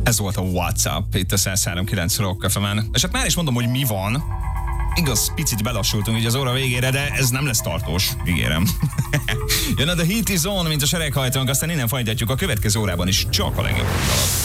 Ez volt a WhatsApp itt a 103.9 Rock FM-en. És hát már is mondom, hogy mi van. Igaz, picit belassultunk így az óra végére, de ez nem lesz tartós, ígérem. Jön a The Heat Is On, mint a sereghajtónk, aztán innen folytatjuk a következő órában is csak a legjobb.